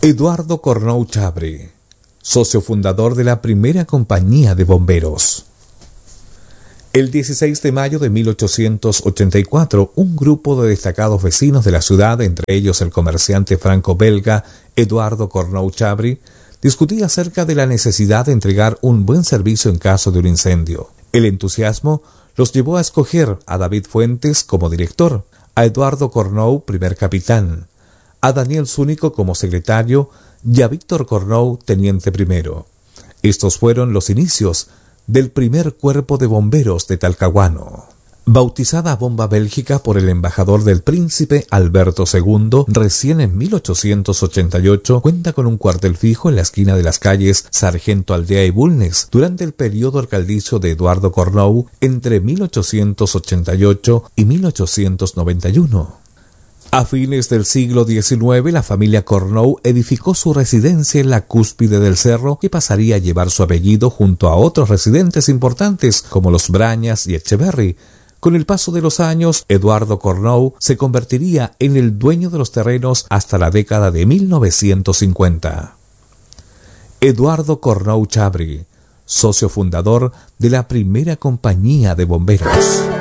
Eduardo Cornou Chabri, socio fundador de la primera compañía de bomberos. El 16 de mayo de 1884, un grupo de destacados vecinos de la ciudad, entre ellos el comerciante franco-belga Eduardo Cornou Chabri, discutía acerca de la necesidad de entregar un buen servicio en caso de un incendio. El entusiasmo los llevó a escoger a David Fuentes como director, a Eduardo Cornou, primer capitán, a Daniel Zúñigo como secretario y a Víctor Cornou, teniente primero. Estos fueron los inicios del primer cuerpo de bomberos de Talcahuano. Bautizada Bomba Bélgica por el embajador del príncipe Alberto II, recién en 1888, cuenta con un cuartel fijo en la esquina de las calles Sargento Aldea y Bulnes durante el periodo alcaldicio de Eduardo Cornou entre 1888 y 1891. A fines del siglo XIX, la familia Cornou edificó su residencia en la cúspide del cerro, que pasaría a llevar su apellido junto a otros residentes importantes como los Brañas y Echeverry. Con el paso de los años, Eduardo Cornou se convertiría en el dueño de los terrenos hasta la década de 1950. Eduardo Cornou Chabri, socio fundador de la primera compañía de bomberos.